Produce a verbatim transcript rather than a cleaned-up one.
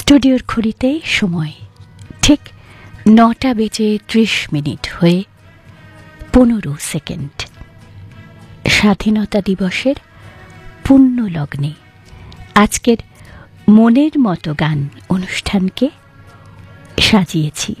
স্টুডিওর ঘড়িতে সময় ঠিক নটা বেজে ত্রিশ মিনিট হয়ে পনেরো সেকেন্ড। স্বাধীনতা দিবসের পুণ্য লগ্নে আজকের মনের মতো গান অনুষ্ঠানকে সাজিয়েছি